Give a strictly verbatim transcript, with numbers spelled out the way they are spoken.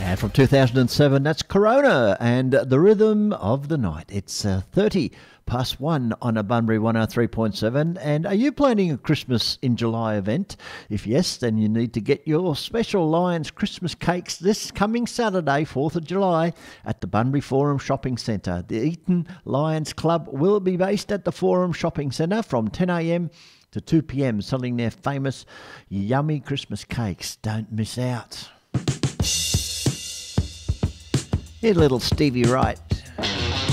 And from two thousand seven, that's Corona and The Rhythm of the Night. It's uh, thirty past one on a Bunbury one oh three point seven. And are you planning a Christmas in July event? If yes, then you need to get your special Lions Christmas cakes this coming Saturday, fourth of July, at the Bunbury Forum Shopping Centre. The Eaton Lions Club will be based at the Forum Shopping Centre from ten a m to two p m, selling their famous yummy Christmas cakes. Don't miss out. Here's little Stevie Wright.